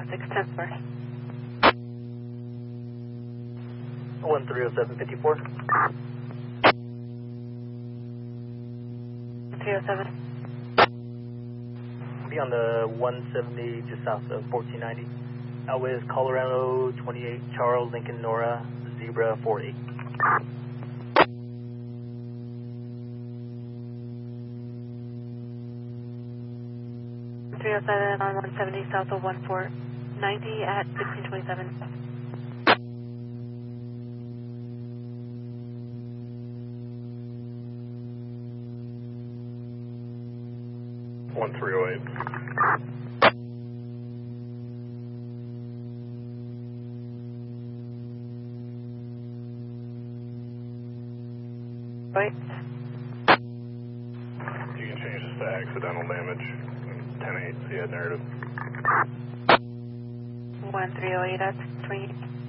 1306, 10 source. 130754. 307. Be on the 170 just south of 1490. Out with Colorado 28, Charles, Lincoln, Nora, Zebra 48. On 170 south of 1490 at 1627. 1308. Right. You can change this to accidental damage. 10-8, so you had narrative. 1308 at 28.